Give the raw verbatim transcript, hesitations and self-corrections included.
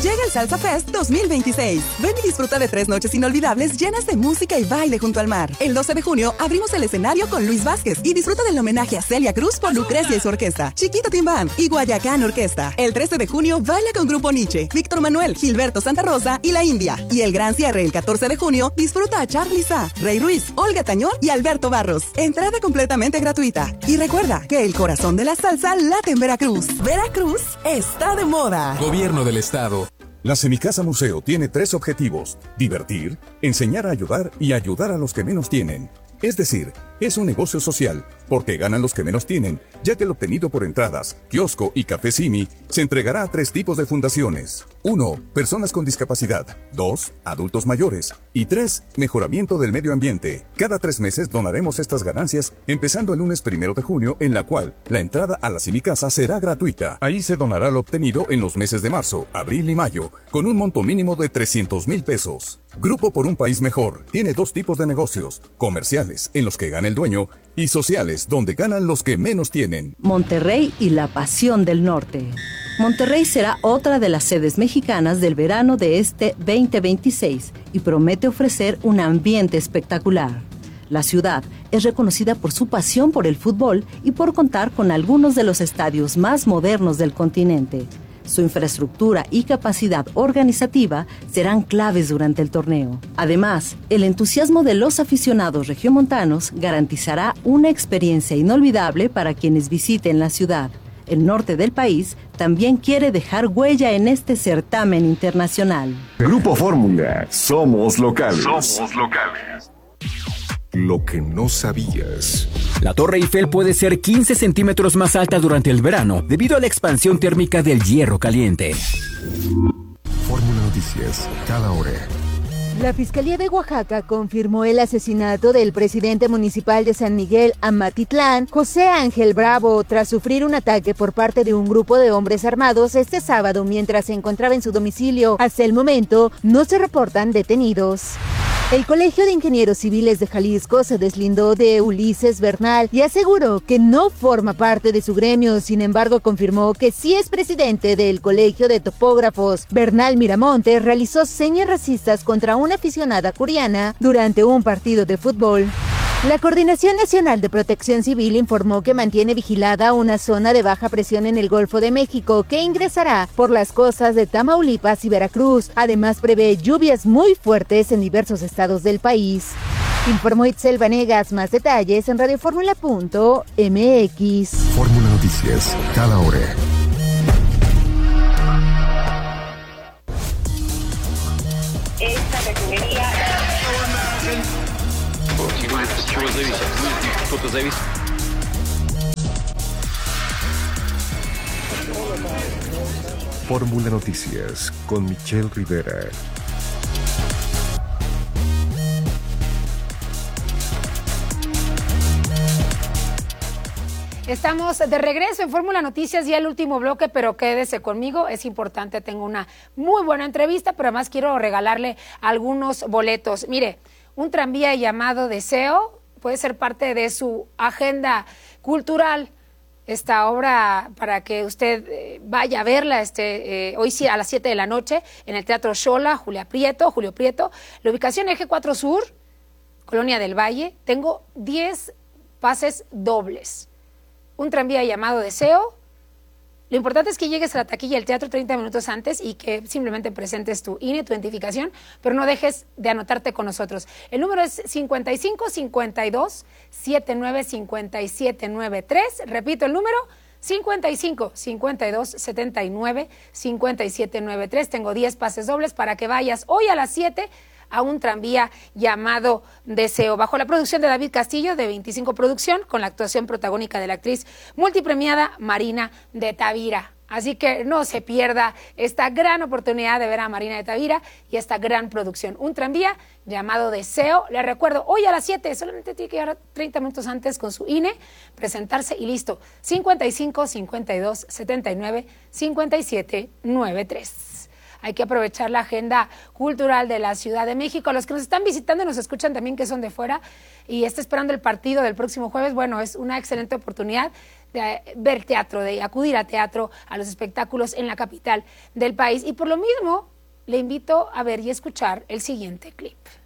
Llega el Salsa Fest dos mil veintiséis. Ven y disfruta de tres noches inolvidables llenas de música y baile junto al mar. El doce de junio abrimos el escenario con Luis Vázquez y disfruta del homenaje a Celia Cruz por Lucrecia y su orquesta, Chiquita Timbán y Guayacán Orquesta. El trece de junio baila con Grupo Nietzsche, Víctor Manuel, Gilberto Santa Rosa y La India. Y el gran cierre el catorce de junio disfruta a Charly Sa, Rey Ruiz, Olga Tañón y Alberto Barros. Entrada completamente gratuita. Y recuerda que el corazón de la salsa late en Veracruz. Veracruz está de moda. Gobierno del Estado. La Semicasa Museo tiene tres objetivos: divertir, enseñar a ayudar y ayudar a los que menos tienen. Es decir, es un negocio social, porque ganan los que menos tienen, ya que el obtenido por entradas, kiosco y café Simi se entregará a tres tipos de fundaciones. uno. Personas con discapacidad. dos. Adultos mayores. Y tres. Mejoramiento del medio ambiente. Cada tres meses donaremos estas ganancias, empezando el lunes primero de junio, en la cual la entrada a la Semicasa será gratuita. Ahí se donará lo obtenido en los meses de marzo, abril y mayo, con un monto mínimo de trescientos mil pesos. Grupo por un País Mejor tiene dos tipos de negocios: comerciales, en los que gana el dueño, y sociales, donde ganan los que menos tienen. Monterrey y la pasión del norte. Monterrey será otra de las sedes mexicanas del verano de este veinte veintiséis y promete ofrecer un ambiente espectacular. La ciudad es reconocida por su pasión por el fútbol y por contar con algunos de los estadios más modernos del continente. Su infraestructura y capacidad organizativa serán claves durante el torneo. Además, el entusiasmo de los aficionados regiomontanos garantizará una experiencia inolvidable para quienes visiten la ciudad. El norte del país también quiere dejar huella en este certamen internacional. Grupo Fórmula, somos locales. Somos locales. Lo que no sabías. La Torre Eiffel puede ser quince centímetros más alta durante el verano debido a la expansión térmica del hierro caliente. Fórmula Noticias, cada hora. La Fiscalía de Oaxaca confirmó el asesinato del presidente municipal de San Miguel, Amatitlán, José Ángel Bravo, tras sufrir un ataque por parte de un grupo de hombres armados este sábado mientras se encontraba en su domicilio. Hasta el momento, no se reportan detenidos. El Colegio de Ingenieros Civiles de Jalisco se deslindó de Ulises Bernal y aseguró que no forma parte de su gremio. Sin embargo, confirmó que sí es presidente del Colegio de Topógrafos. Bernal Miramontes realizó señas racistas contra una aficionada coreana durante un partido de fútbol. La Coordinación Nacional de Protección Civil informó que mantiene vigilada una zona de baja presión en el Golfo de México que ingresará por las costas de Tamaulipas y Veracruz. Además, prevé lluvias muy fuertes en diversos estados del país. Informó Itzel Vanegas. Más detalles en radioformula punto m x. Fórmula Noticias, cada hora. Esta refinería... Чего зависит? Что-то зависит. Fórmula Noticias con Michelle Rivera. Estamos de regreso en Fórmula Noticias, ya el último bloque, pero quédese conmigo, es importante, tengo una muy buena entrevista, pero además quiero regalarle algunos boletos. Mire, un tranvía llamado Deseo puede ser parte de su agenda cultural. Esta obra, para que usted eh, vaya a verla este, eh, hoy sí a las siete de la noche en el Teatro Xola, Julia Prieto, Julio Prieto. La ubicación Eje cuatro Sur, Colonia del Valle. Tengo diez pases dobles. Un tranvía llamado Deseo. Lo importante es que llegues a la taquilla del teatro treinta minutos antes y que simplemente presentes tu I N E, tu identificación, pero no dejes de anotarte con nosotros. El número es cincuenta y cinco cincuenta y dos setenta y nueve cincuenta y siete noventa y tres. Repito el número, cincuenta y cinco cincuenta y dos setenta y nueve cincuenta y siete noventa y tres. Tengo diez pases dobles para que vayas hoy a las siete a un tranvía llamado Deseo, bajo la producción de David Castillo de veinticinco Producción, con la actuación protagónica de la actriz multipremiada Marina de Tavira. Así que no se pierda esta gran oportunidad de ver a Marina de Tavira y esta gran producción. Un tranvía llamado Deseo. Les recuerdo, hoy a las siete, solamente tiene que llegar treinta minutos antes con su I N E, presentarse y listo. cincuenta y cinco cincuenta y dos setenta y nueve cincuenta y siete noventa y tres. Hay que aprovechar la agenda cultural de la Ciudad de México. A los que nos están visitando y nos escuchan también que son de fuera y está esperando el partido del próximo jueves, bueno, es una excelente oportunidad de ver teatro, de acudir a teatro, a los espectáculos en la capital del país. Y por lo mismo, le invito a ver y escuchar el siguiente clip.